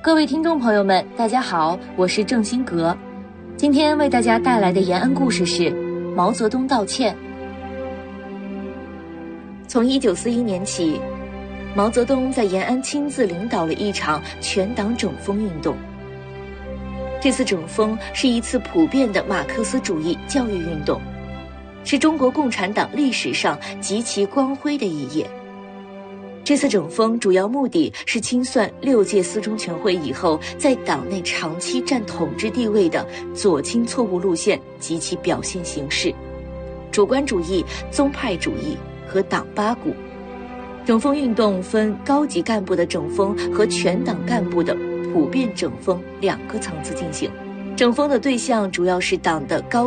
各位听众朋友们，大家好，我是郑新阁。今天为大家带来的延安故事是毛泽东道歉。从1941年起，毛泽东在延安亲自领导了一场全党整风运动。这次整风是一次普遍的马克思主义教育运动，是中国共产党历史上极其光辉的一页。这次整风主要目的是清算6届四中全会以后在党内长期占统治地位的左倾错误路线及其表现形式，主观主义、宗派主义和党八股。整风运动分高级干部的整风和全党干部的普遍整风2个层次进行。整风的对象主要是党的高